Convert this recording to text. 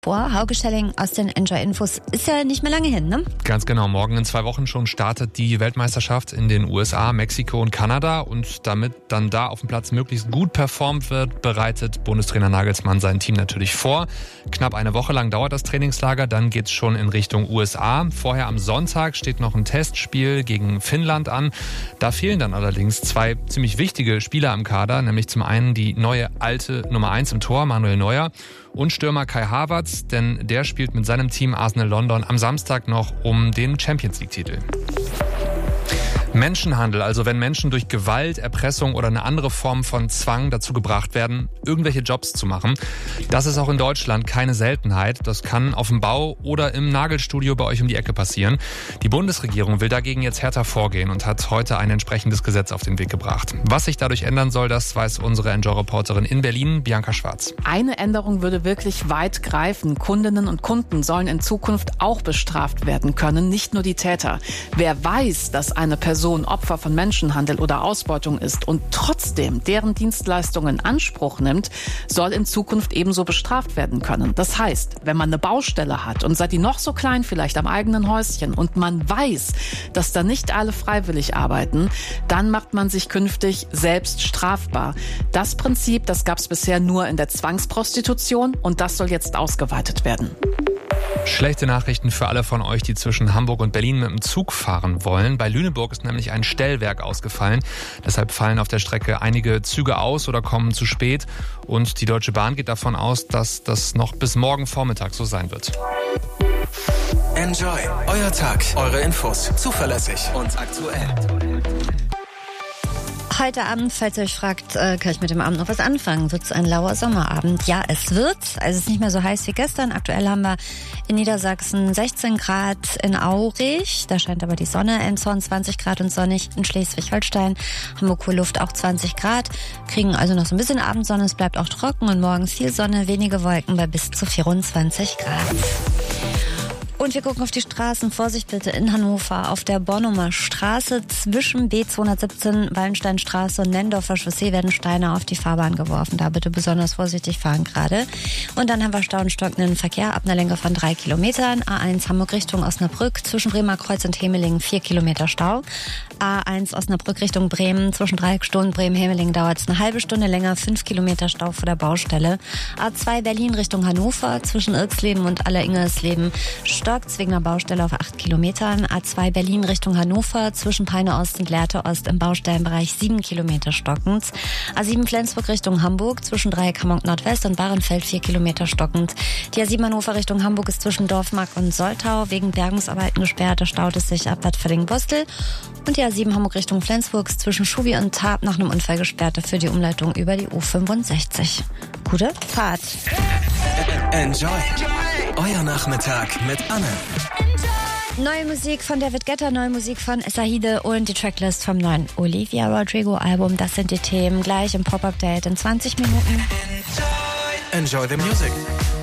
Hauke Schelling aus den Enjoy Infos. Ist ja nicht mehr lange hin, ne? Ganz genau. Morgen in 2 Wochen schon startet die Weltmeisterschaft in den USA, Mexiko und Kanada. Und damit dann da auf dem Platz möglichst gut performt wird, bereitet Bundestrainer Nagelsmann sein Team natürlich vor. Knapp eine Woche lang dauert das Trainingslager, dann geht's schon in Richtung USA. Vorher am Sonntag steht noch ein Testspiel gegen Finnland an. Da fehlen dann allerdings 2 ziemlich wichtige Spieler im Kader, nämlich zum einen die neue alte Nummer 1 im Tor, Manuel Neuer, und Stürmer Kai Havertz, denn der spielt mit seinem Team Arsenal London am Samstag noch um den Champions-League-Titel. Menschenhandel, also wenn Menschen durch Gewalt, Erpressung oder eine andere Form von Zwang dazu gebracht werden, irgendwelche Jobs zu machen. Das ist auch in Deutschland keine Seltenheit. Das kann auf dem Bau oder im Nagelstudio bei euch um die Ecke passieren. Die Bundesregierung will dagegen jetzt härter vorgehen und hat heute ein entsprechendes Gesetz auf den Weg gebracht. Was sich dadurch ändern soll, das weiß unsere Enjoy-Reporterin in Berlin, Bianca Schwarz. Eine Änderung würde wirklich weit greifen. Kundinnen und Kunden sollen in Zukunft auch bestraft werden können, nicht nur die Täter. Wer weiß, dass eine Person Opfer von Menschenhandel oder Ausbeutung ist und trotzdem deren Dienstleistungen in Anspruch nimmt, soll in Zukunft ebenso bestraft werden können. Das heißt, wenn man eine Baustelle hat und seid die noch so klein vielleicht am eigenen Häuschen und man weiß, dass da nicht alle freiwillig arbeiten, dann macht man sich künftig selbst strafbar. Das Prinzip, das gab es bisher nur in der Zwangsprostitution und das soll jetzt ausgeweitet werden. Schlechte Nachrichten für alle von euch, die zwischen Hamburg und Berlin mit dem Zug fahren wollen. Bei Lüneburg ist nämlich ein Stellwerk ausgefallen. Deshalb fallen auf der Strecke einige Züge aus oder kommen zu spät. Und die Deutsche Bahn geht davon aus, dass das noch bis morgen Vormittag so sein wird. Enjoy, euer Tag, eure Infos, zuverlässig und aktuell. Heute Abend, falls ihr euch fragt, kann ich mit dem Abend noch was anfangen? Wird es ein lauer Sommerabend? Ja, es wird. Also es ist nicht mehr so heiß wie gestern. Aktuell haben wir in Niedersachsen 16 Grad in Aurich. Da scheint aber die Sonne. Elmshorn 20 Grad und sonnig. In Schleswig-Holstein, Hamburg hohe Luft auch 20 Grad. Kriegen also noch so ein bisschen Abendsonne. Es bleibt auch trocken und morgen viel Sonne, wenige Wolken bei bis zu 24 Grad. Und wir gucken auf die Straßen. Vorsicht bitte in Hannover auf der Bornumer Straße zwischen B217, Wallensteinstraße und Nendorfer Chaussee werden Steine auf die Fahrbahn geworfen. Da bitte besonders vorsichtig fahren gerade. Und dann haben wir Stau und stockenden Verkehr ab einer Länge von 3 Kilometern. A1 Hamburg Richtung Osnabrück zwischen Bremer Kreuz und Hemelingen 4 Kilometer Stau. A1 Osnabrück Richtung Bremen zwischen Dreieckstone und Bremen-Hemelingen dauert es eine halbe Stunde länger, 5 Kilometer Stau vor der Baustelle. A2 Berlin Richtung Hannover zwischen Irksleben und Alleringersleben stockt wegen einer Baustelle auf 8 Kilometern. A2 Berlin Richtung Hannover zwischen Peine Ost und Lehrte Ost im Baustellenbereich 7 Kilometer stockend. A7 Flensburg Richtung Hamburg zwischen Dreieck Hamburg Nordwest und Bahrenfeld 4 Kilometer stockend. Die A7 Hannover Richtung Hamburg ist zwischen Dorfmark und Soltau wegen Bergungsarbeiten gesperrt. Da staut es sich ab Bad Völlingen-Bostel. Und die A7 Hamburg Richtung Flensburg ist zwischen Schuwi und Tarp nach einem Unfall gesperrt für die Umleitung über die U65. Gute Fahrt. Enjoy. Euer Nachmittag mit Anne. Neue Musik von David Guetta, neue Musik von Sahide und die Tracklist vom neuen Olivia Rodrigo Album. Das sind die Themen gleich im Pop-Update in 20 Minuten. Enjoy the music.